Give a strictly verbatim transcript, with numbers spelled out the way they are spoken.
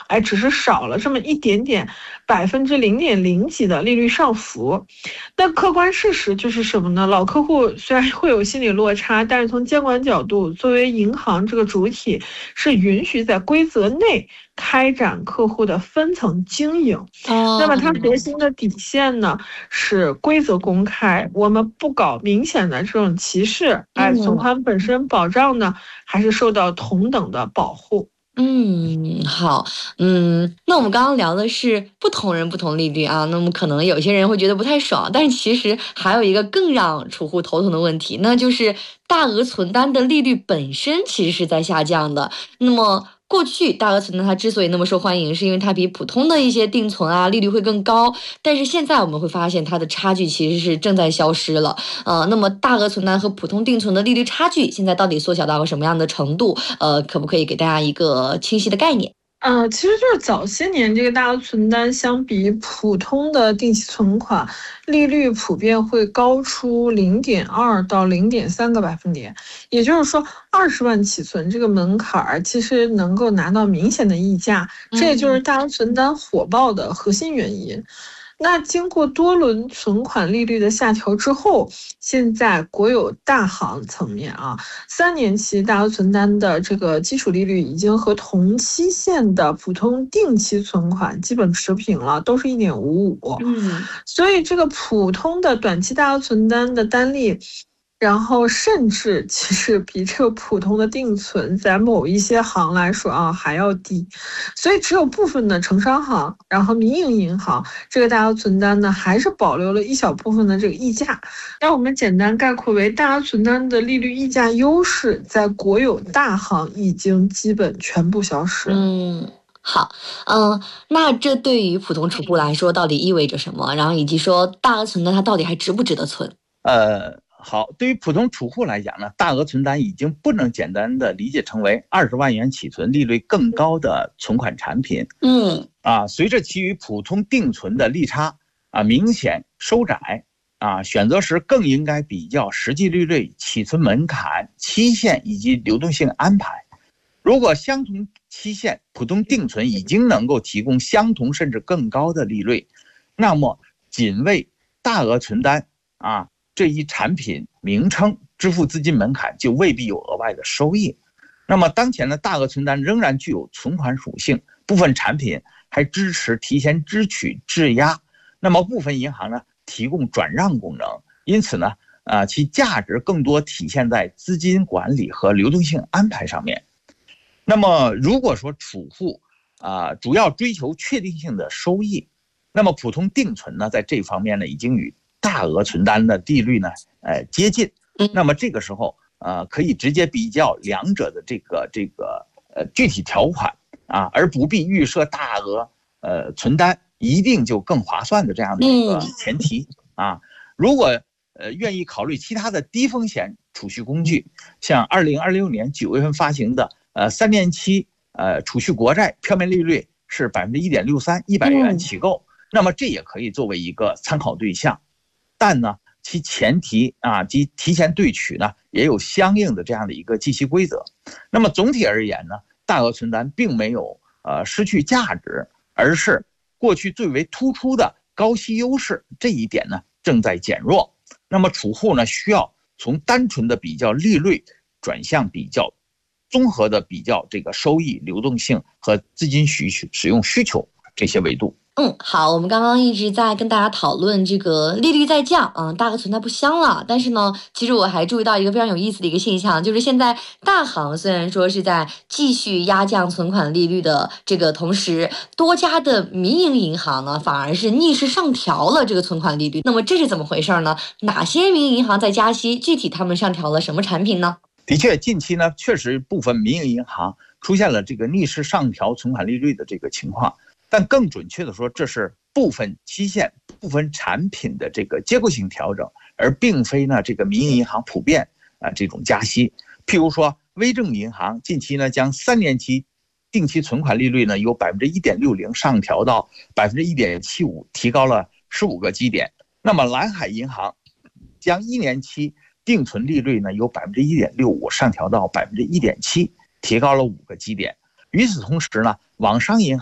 哎，只是少了这么一点点百分之零点零几的利率上浮。但客观事实就是什么呢？老客户虽然会有心理落差，但是从监管角度，作为银行这个主体，是允许在规则内开展客户的分层经营。 哦， 那么它核心的底线呢是规则公开，我们不搞明显的这种歧视，哎，存款本身保障呢还是受到同等的保护。 嗯，好，嗯，那我们刚刚聊的是不同人不同利率啊，那么可能有些人会觉得不太爽，但是其实还有一个更让储户头疼的问题，那就是大额存单的利率本身其实是在下降的。那么过去大额存单它之所以那么受欢迎，是因为它比普通的一些定存啊利率会更高，但是现在我们会发现它的差距其实是正在消失了。呃，那么大额存单和普通定存的利率差距现在到底缩小到了什么样的程度？呃，可不可以给大家一个清晰的概念？ 呃，其实就是早些年这个大额存单相比普通的定期存款，利率普遍会高出零点二到零点三个百分点。也就是说，二十万起存这个门槛儿，其实能够拿到明显的溢价，这也就是大额存单火爆的核心原因。那经过多轮存款利率的下调之后，现在国有大行层面啊，三年期大额存单的这个基础利率已经和同期限的普通定期存款基本持平了，都是一点五五。 嗯， 所以这个普通的短期大额存单的单利，然后甚至其实比这个普通的定存在某一些行来说啊还要低，所以只有部分的城商行，然后民营银行这个大额存单呢还是保留了一小部分的这个溢价。让我们简单概括为，大额存单的利率溢价优势在国有大行已经基本全部消失。 嗯。好，嗯，那这对于普通储户来说到底意味着什么？然后以及说大额存单它到底还值不值得存？ 呃，好，对于普通储户来讲呢，大额存单已经不能简单的理解成为二十万元起存利率更高的存款产品。 嗯， 啊，随着其与普通定存的利差啊明显收窄，啊，选择时更应该比较实际利率、起存门槛、期限以及流动性安排。如果相同期限普通定存已经能够提供相同甚至更高的利率，那么仅为大额存单啊这一产品名称支付资金门槛就未必有额外的收益。那么当前的大额存单仍然具有存款属性，部分产品还支持提前支取质押，那么部分银行呢提供转让功能，因此呢，啊，其价值更多体现在资金管理和流动性安排上面。那么如果说储户啊主要追求确定性的收益，那么普通定存呢在这方面呢已经与大额存单的利率呢呃接近，那么这个时候呃可以直接比较两者的这个这个呃具体条款啊，而不必预设大额呃存单一定就更划算的这样的一个前提啊。如果呃愿意考虑其他的低风险储蓄工具，像二零二六年九月份发行的呃三年期呃储蓄国债，票面利率是百分之一点六三，一百元起购，那么这也可以作为一个参考对象。但呢，其前提啊及提前对取呢也有相应的这样的一个计息规则。那么总体而言呢，大额存单并没有呃失去价值，而是过去最为突出的高息优势这一点呢正在减弱。那么储户呢需要从单纯的比较利率转向比较综合的比较这个收益、流动性和资金需求使用需求这些维度。 嗯，好，我们刚刚一直在跟大家讨论这个利率在降，嗯，大额存单不香了。但是呢，其实我还注意到一个非常有意思的一个现象，就是现在大行虽然说是在继续压降存款利率的这个同时，多家的民营银行呢反而是逆势上调了这个存款利率。那么这是怎么回事呢？哪些民营银行在加息？具体他们上调了什么产品呢？ 的确，近期呢确实部分民营银行出现了这个逆势上调存款利率的这个情况。但更准确的说，这是部分期限、部分产品的这个结构性调整，而并非呢这个民营银行普遍啊这种加息。譬如说，微证银行近期呢将三年期定期存款利率呢由百分之一点六零上调到百分之一点七五，提高了十五个基点。那么蓝海银行将一年期定存利率呢由百分之一点六五上调到百分之一点七，提高了五个基点。与此同时呢，网商银行